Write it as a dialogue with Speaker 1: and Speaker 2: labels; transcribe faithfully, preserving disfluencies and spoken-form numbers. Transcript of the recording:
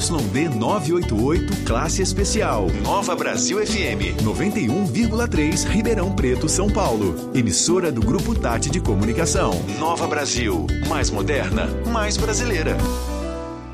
Speaker 1: D novecentos e oitenta e oito, classe especial. Nova Brasil F M, noventa e um vírgula três, Ribeirão Preto, São Paulo. Emissora do Grupo Tati de Comunicação. Nova Brasil, mais moderna, mais brasileira.